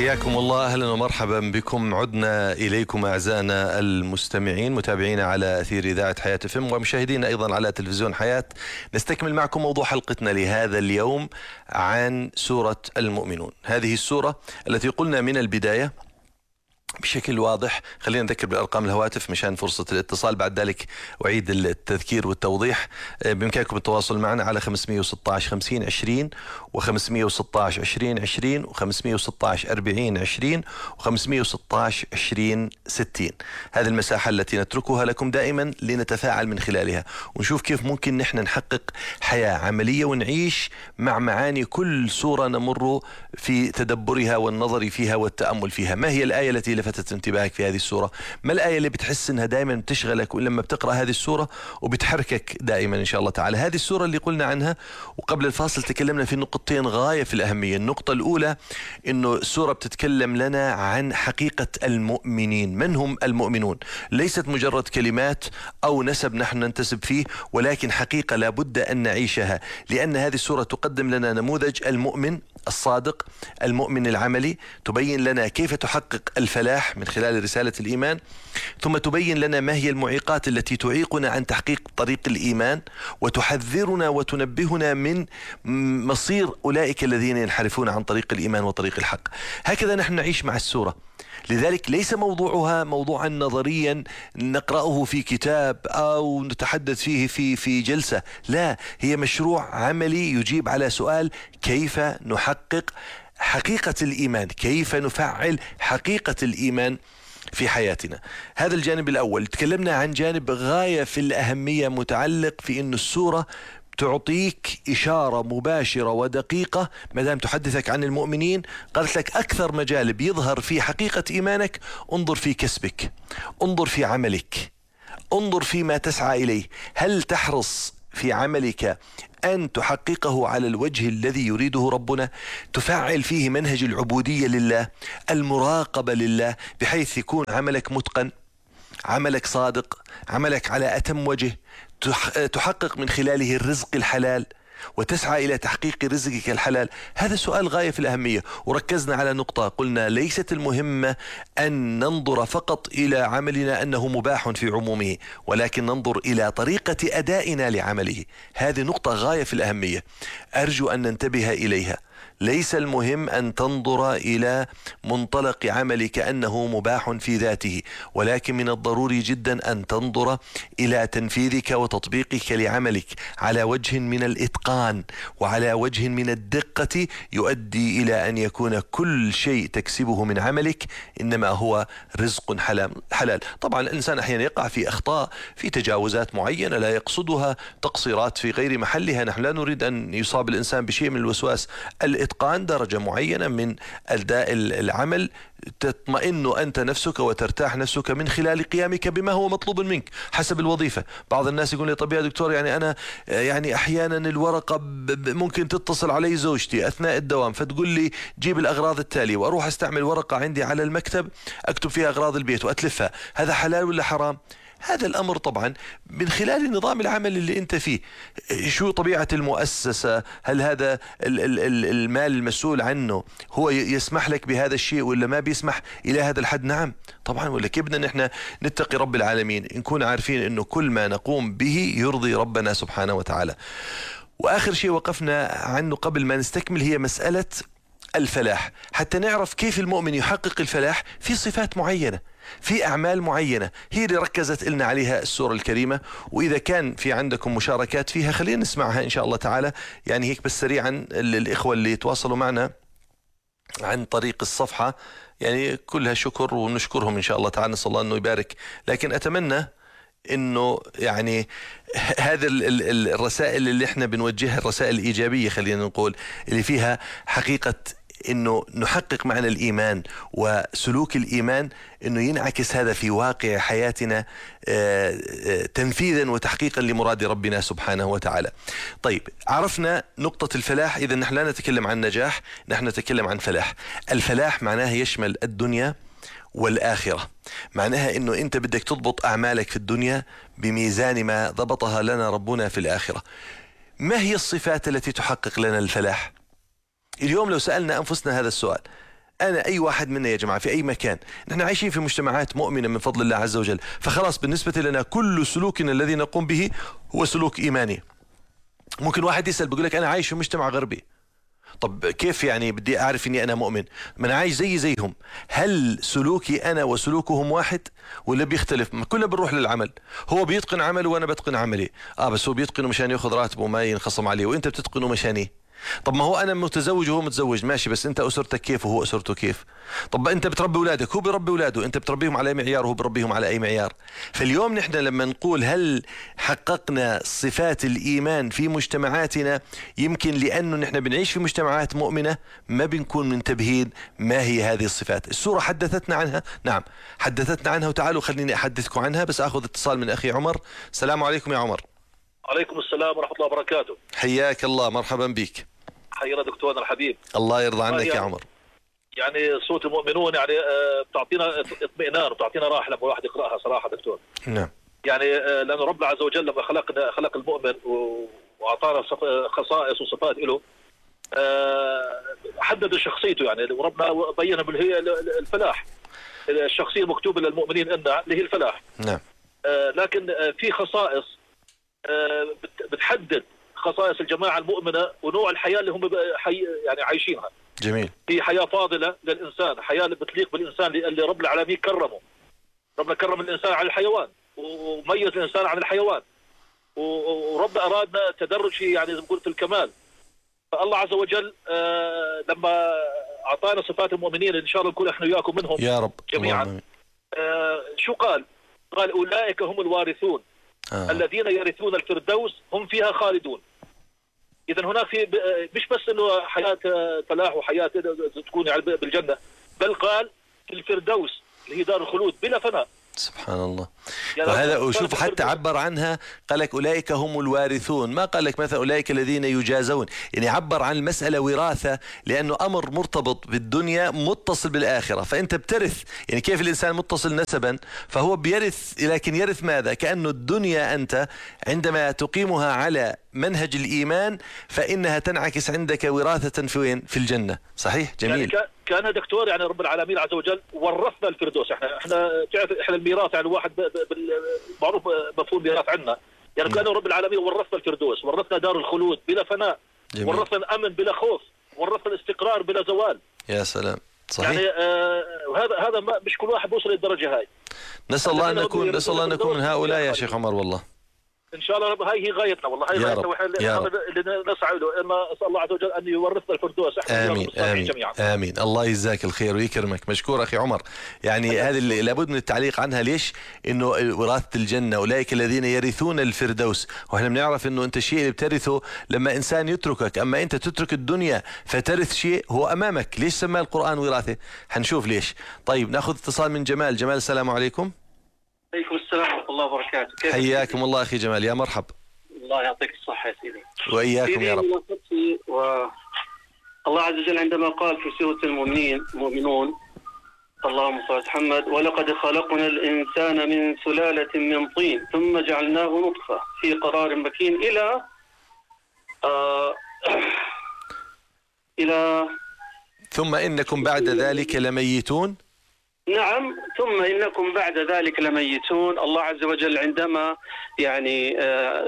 حياكم الله، أهلا ومرحبا بكم. عدنا إليكم أعزائنا المستمعين متابعينا على أثير إذاعة حياة FM ومشاهدينا أيضا على تلفزيون حياة. نستكمل معكم موضوع حلقتنا لهذا اليوم عن سورة المؤمنون. هذه السورة التي قلنا من البداية بشكل واضح، خلينا نذكر بالأرقام الهواتف مشان فرصة الاتصال، بعد ذلك أعيد التذكير والتوضيح. بإمكانكم التواصل معنا على 516 50 20 و516 20 20 و516 40 20 و516 20 60. هذه المساحة التي نتركها لكم دائما لنتفاعل من خلالها ونشوف كيف ممكن نحن نحقق حياة عملية ونعيش مع معاني كل سورة نمر في تدبرها والنظر فيها والتأمل فيها. ما هي الآية التي لفتت انتباهك في هذه السورة؟ ما الآية اللي بتحس انها دائما بتشغلك ولما بتقرأ هذه السورة وبتحركك دائما ان شاء الله تعالى؟ هذه السورة اللي قلنا عنها وقبل الفاصل تكلمنا في نقطتين غاية في الأهمية. النقطة الأولى انه السورة بتتكلم لنا عن حقيقة المؤمنين. من هم المؤمنون؟ ليست مجرد كلمات او نسب نحن ننتسب فيه، ولكن حقيقة لابد ان نعيشها، لأن هذه السورة تقدم لنا نموذج المؤمن الصادق، المؤمن العملي، تبين لنا كيف تحقق الفلاح من خلال رسالة الإيمان، ثم تبين لنا ما هي المعيقات التي تعيقنا عن تحقيق طريق الإيمان، وتحذرنا وتنبهنا من مصير أولئك الذين ينحرفون عن طريق الإيمان وطريق الحق. هكذا نحن نعيش مع السورة. لذلك ليس موضوعها موضوعا نظريا نقرأه في كتاب أو نتحدث فيه في جلسة، لا، هي مشروع عملي يجيب على سؤال: كيف نحقق حقيقة الإيمان؟ كيف نفعل حقيقة الإيمان في حياتنا؟ هذا الجانب الأول. تكلمنا عن جانب غاية في الأهمية متعلق في أن السورة تعطيك إشارة مباشرة ودقيقة ما دام تحدثك عن المؤمنين. قالت لك أكثر مجال بيظهر في حقيقة إيمانك، انظر في كسبك، انظر في عملك، انظر فيما تسعى إليه. هل تحرص في عملك أن تحققه على الوجه الذي يريده ربنا؟ تفعل فيه منهج العبودية لله، المراقبة لله، بحيث يكون عملك متقن، عملك صادق، عملك على أتم وجه، تحقق من خلاله الرزق الحلال وتسعى إلى تحقيق رزقك الحلال. هذا سؤال غاية في الأهمية. وركزنا على نقطة، قلنا ليست المهمة أن ننظر فقط إلى عملنا أنه مباح في عمومه، ولكن ننظر إلى طريقة أدائنا لعمله. هذه نقطة غاية في الأهمية، أرجو أن ننتبه إليها. ليس المهم أن تنظر إلى منطلق عملك أنه مباح في ذاته، ولكن من الضروري جدا أن تنظر إلى تنفيذك وتطبيقك لعملك على وجه من الإتقان وعلى وجه من الدقة، يؤدي إلى أن يكون كل شيء تكسبه من عملك إنما هو رزق حلال. طبعا الإنسان أحيانا يقع في أخطاء، في تجاوزات معينة لا يقصدها، تقصيرات في غير محلها. نحن لا نريد أن يصاب الإنسان بشيء من الوسواس. الإتقان درجة معينة من أداء العمل تطمئن أنت نفسك وترتاح نفسك من خلال قيامك بما هو مطلوب منك حسب الوظيفة. بعض الناس يقول لي: طب يا دكتور، يعني أنا أحيانا الورقة ممكن تتصل علي زوجتي أثناء الدوام فتقول لي جيب الأغراض التالية، وأروح أستعمل ورقة عندي على المكتب أكتب فيها أغراض البيت وأتلفها. هذا حلال ولا حرام؟ هذا الأمر طبعا من خلال نظام العمل اللي أنت فيه. شو طبيعة المؤسسة؟ هل هذا المال المسؤول عنه هو يسمح لك بهذا الشيء ولا ما بيسمح إلى هذا الحد؟ نعم طبعا، ولا كيف بدنا نحن نتقي رب العالمين؟ نكون عارفين أنه كل ما نقوم به يرضي ربنا سبحانه وتعالى. وآخر شيء وقفنا عنه قبل ما نستكمل هي مسألة الفلاح. حتى نعرف كيف المؤمن يحقق الفلاح في صفات معينة، في أعمال معينة، هي اللي ركزت لنا عليها السورة الكريمة. وإذا كان في عندكم مشاركات فيها خلينا نسمعها إن شاء الله تعالى، يعني هيك بس سريعا الإخوة اللي يتواصلوا معنا عن طريق الصفحة، يعني كلها شكر ونشكرهم إن شاء الله تعالى، نسأل الله أنه يبارك. لكن أتمنى انه يعني هذا الرسائل اللي احنا بنوجهها، الرسائل الإيجابية خلينا نقول، اللي فيها حقيقة انه نحقق معنى الإيمان وسلوك الإيمان، انه ينعكس هذا في واقع حياتنا تنفيذا وتحقيقا لمراد ربنا سبحانه وتعالى. طيب، عرفنا نقطة الفلاح. اذا نحن لا نتكلم عن نجاح، نحن نتكلم عن فلاح. الفلاح معناه يشمل الدنيا والآخرة. معناها انه انت بدك تضبط اعمالك في الدنيا بميزان ما ضبطها لنا ربنا في الآخرة. ما هي الصفات التي تحقق لنا الفلاح؟ اليوم لو سألنا أنفسنا هذا السؤال، أنا أي واحد منا يا جماعة في أي مكان، نحن عايشين في مجتمعات مؤمنة من فضل الله عز وجل، فخلاص بالنسبة لنا كل سلوكنا الذي نقوم به هو سلوك إيماني. ممكن واحد يسأل بيقول لك أنا عايش في مجتمع غربي، طب كيف يعني بدي أعرف إني أنا مؤمن؟ ما أنا عايش زيهم. هل سلوكي أنا وسلوكهم واحد ولا بيختلف؟ ما كلنا بنروح للعمل، هو بيتقن عمله وأنا بتقن عملي، بس هو بيتقنه مشان يأخذ راتبه وما ينخصم عليه، وأنت بتتقنه مشاني. طب ما هو أنا متزوج وهو متزوج، ماشي، بس أنت أسرتك كيف وهو أسرته كيف؟ طب أنت بتربي أولادك، هو بيربي أولاده، أنت بتربيهم على أي معيار وهو بيربيهم على أي معيار. فاليوم نحن لما نقول هل حققنا صفات الإيمان في مجتمعاتنا، يمكن لأنه نحن بنعيش في مجتمعات مؤمنة ما بنكون منتبهين ما هي هذه الصفات. السورة حدثتنا عنها، نعم حدثتنا عنها، وتعالوا خليني أحدثكم عنها. بس أخذ اتصال من أخي عمر. السلام عليكم يا عمر. عليكم السلام ورحمة الله وبركاته. حياك الله، مرحبا بك. حيانا دكتورنا الحبيب. الله يرضى عنك يا عمر. يعني صوت المؤمنون يعني بتعطينا اطمئنان وبتعطينا راحة لما الواحد يقرأها صراحة دكتور. نعم. يعني لأن ربنا عز وجل لما خلق المؤمن وأعطانا خصائص وصفات له، حدد شخصيته، يعني وربنا بين اللي هي الفلاح. الشخصية المكتوبة للمؤمنين إنها اللي هي الفلاح. نعم. لكن في خصائص بتحدد خصائص الجماعة المؤمنة ونوع الحياة اللي هم يعني عايشينها. جميل. في حياة فاضلة للإنسان، حياة بتليق بالإنسان اللي رب العالمين كرمه. ربنا كرم الإنسان على الحيوان وميز الإنسان عن الحيوان، ورب أرادنا تدرج يعني زي ما قلت في الكمال. فالله عز وجل لما أعطانا صفات المؤمنين إن شاء الله نكون إحنا وياكم منهم يا رب جميعا. شو قال أولئك هم الوارثون الذين يرثون الفردوس هم فيها خالدون. إذا هناك في مش بس إنه حياة فلاح وحياة تكون يعني بالجنة، بل قال في الفردوس اللي هي دار الخلود بلا فناء. سبحان الله. يعني وهذا وشوف حتى عبر عنها، قال لك أولئك هم الوارثون، ما قال لك مثلا أولئك الذين يجازون. يعني عبر عن المسألة وراثة، لأنه أمر مرتبط بالدنيا متصل بالآخرة. فأنت بترث، يعني كيف الإنسان متصل نسبا فهو بيرث، لكن يرث ماذا؟ كأنه الدنيا أنت عندما تقيمها على منهج الإيمان فإنها تنعكس عندك وراثة في وين؟ في الجنة. صحيح. جميل. يعني كان دكتور يعني رب العالمين عز وجل ورثنا الفردوس. احنا تعرف احنا الميراث يعني الواحد معروف مفهوم ميراث عنا، يعني كان رب العالمين ورثنا الفردوس، ورثنا دار الخلود بلا فناء. جميل. ورثنا الامن بلا خوف، ورثنا الاستقرار بلا زوال. يا سلام. صحيح. يعني هذا مش كل واحد بيوصل للدرجه هاي. نسأل الله ان نكون من هؤلاء يا شيخ عمر. والله ان شاء الله رب، هاي هي غايتنا والله، هاي غايتنا اللي نسعى له، ان اسال الله عز وجل ان يورثنا الفردوس. امين امين جميعا. امين. الله يجزاك الخير ويكرمك. مشكور اخي عمر. يعني هذه اللي لابد من التعليق عنها. ليش؟ انه وراثة الجنة اولئك الذين يرثون الفردوس، واحنا بنعرف انه انت الشيء اللي بترثه لما انسان يتركك، اما انت تترك الدنيا فترث شيء هو امامك. ليش سماه القرآن وراثة؟ حنشوف ليش. طيب ناخذ اتصال من جمال. جمال السلام عليكم. عليكم السلام ورحمة الله وبركاته. حياكم الله أخي جمال. يا مرحب. الله يعطيك الصحة يا سيدي. وإياكم يا رب. الله عز وجل عندما قال في سورة المؤمنون، اللهم صل على محمد، ولقد خلقنا الإنسان من سلالة من طين ثم جعلناه نطفة في قرار مكين إلى ثم إنكم بعد ذلك لميتون. نعم، ثم إنكم بعد ذلك لميتون. الله عز وجل عندما يعني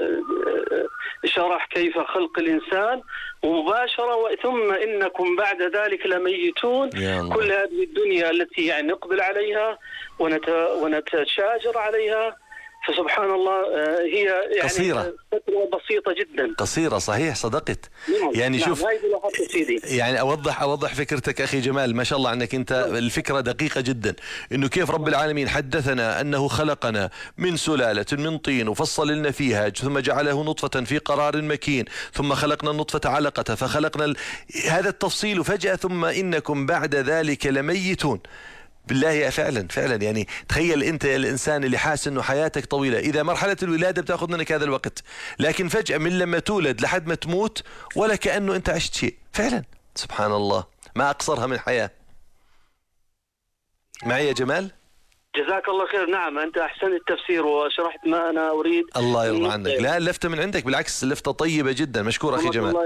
شرح كيف خلق الإنسان مباشرة، ثم إنكم بعد ذلك لميتون. كل هذه الدنيا التي يعني نقبل عليها ونتشاجر عليها، فسبحان الله هي يعني قصيرة، فترة بسيطة جدا. قصيرة. صحيح، صدقت. يعني شوف، يعني أوضح فكرتك أخي جمال. ما شاء الله عنك أنت، الفكرة دقيقة جدا. إنه كيف رب العالمين حدثنا أنه خلقنا من سلالة من طين وفصل لنا فيها، ثم جعله نطفة في قرار مكين، ثم خلقنا النطفة علقة، فخلقنا هذا التفصيل، فجأة ثم إنكم بعد ذلك لميتون. بالله فعلا يعني تخيل انت الانسان اللي حاس انه حياتك طويلة، اذا مرحلة الولادة بتاخذ منك هذا الوقت، لكن فجأة من لما تولد لحد ما تموت ولا كأنه انت عشت شيء. فعلا سبحان الله، ما اقصرها من حياة. معي يا جمال؟ جزاك الله خير. نعم، أنت أحسنت التفسير وشرحت ما أنا أريد. الله يرضى عنك. لا، اللفتة من عندك بالعكس، اللفتة طيبة جدا. مشكور أخي جمال. الله يا دكتور.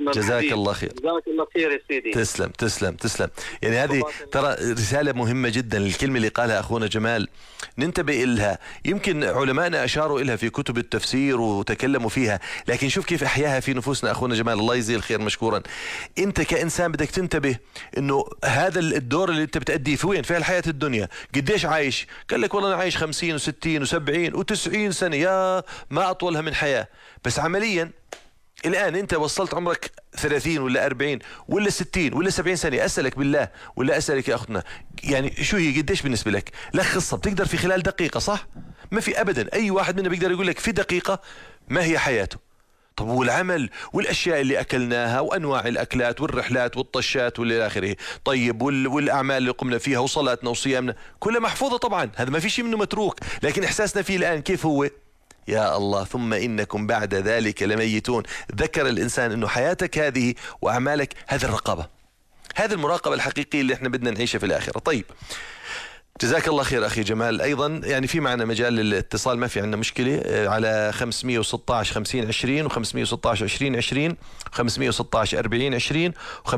جزاك الله خير. جزاك الله خير يا سيدي. تسلم تسلم تسلم. يعني هذه ترى رسالة مهمة جدا، الكلمة اللي قالها أخونا جمال ننتبه إلها. يمكن علماءنا أشاروا إلها في كتب التفسير وتكلموا فيها، لكن شوف كيف أحياها في نفوسنا أخونا جمال، الله يجزيه الخير مشكورا. أنت كإنسان بدك تنتبه إنه هذا الدور اللي أنت بتأديه في وين؟ في الحياة الدنيا. قديش عايش؟ قال لك والله أنا عايش 50 و60 و70 و90 سنة، يا ما أطولها من حياة. بس عمليا الآن أنت وصلت عمرك 30 ولا 40 ولا 60 ولا 70 سنة، أسألك بالله ولا أسألك يا أختنا، يعني شو هي قديش بالنسبة لك؟ لخصها، بتقدر في خلال دقيقة صح؟ ما في أبدا أي واحد منا بيقدر يقول لك في دقيقة ما هي حياته. طب والعمل والأشياء اللي أكلناها وأنواع الأكلات والرحلات والطشات والى آخره، طيب والأعمال اللي قمنا فيها وصلاتنا وصيامنا كلها محفوظة طبعا، هذا ما في شيء منه متروك، لكن إحساسنا فيه الآن كيف هو؟ يا الله ثم إنكم بعد ذلك لميتون. ذكر الإنسان أنه حياتك هذه وأعمالك هذه الرقابة، هذه المراقبة الحقيقية اللي احنا بدنا نعيشها في الآخرة. طيب جزاك الله خير أخي جمال. أيضا يعني في معنا مجال للاتصال، ما في عندنا مشكلة، على 516 50 20 و516 20 20 و516 40 20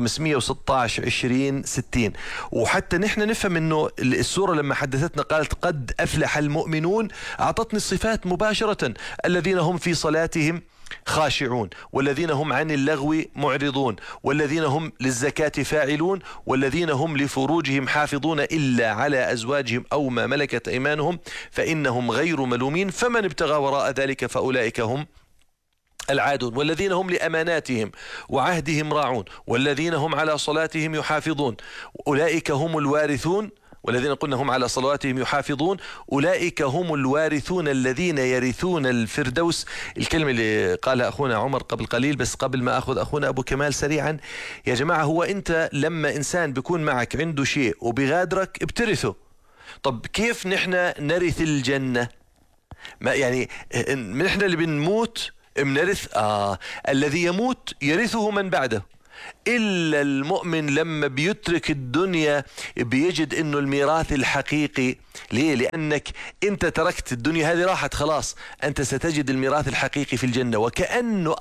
و516 20 60. وحتى نحن نفهم انه السورة لما حدثتنا قالت قد أفلح المؤمنون، أعطتني الصفات مباشرة: الذين هم في صلاتهم خاشعون، والذين هم عن اللغو معرضون، والذين هم للزكاة فاعلون، والذين هم لفروجهم حافظون إلا على أزواجهم أو ما ملكت أيمانهم فإنهم غير ملومين، فمن ابتغى وراء ذلك فأولئك هم العادون، والذين هم لأماناتهم وعهدهم راعون، والذين هم على صلاتهم يحافظون، أولئك هم الوارثون، والذين قلنا هم على صلواتهم يحافظون أولئك هم الوارثون الذين يرثون الفردوس. الكلمة اللي قالها أخونا عمر قبل قليل، بس قبل ما أخذ أخونا أبو كمال سريعا، يا جماعة هو أنت لما إنسان بيكون معك عنده شيء وبغادرك بترثه. طب كيف نحن نرث الجنة؟ ما يعني نحن اللي بنموت بنرث؟ الذي يموت يرثه من بعده، إلا المؤمن لما بيترك الدنيا بيجد إنه الميراث الحقيقي. ليه؟ لأنك أنت تركت الدنيا هذه راحت خلاص، أنت ستجد الميراث الحقيقي في الجنة، وكأنه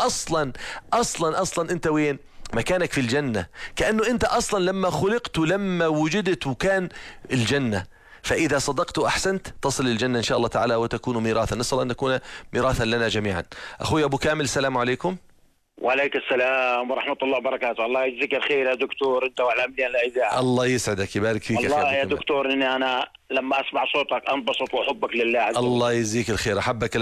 أصلا أنت وين؟ مكانك في الجنة، كأنه أنت أصلا لما خلقت ولما وجدت وكان الجنة. فإذا صدقت وأحسنت تصل الجنة إن شاء الله تعالى وتكون ميراثا، نسأل أن نكون ميراثا لنا جميعا. أخوي أبو كامل السلام عليكم. وعليكم السلام ورحمة الله وبركاته. الله يجزيك الخير يا دكتور أنت والعاملين الإذاعة. الله يسعدك يبارك فيك. والله يا دكتور إني أنا لما أسمع صوتك أنبسط وأحبك لله عز وجل. الله يجزيك الخير، أحبك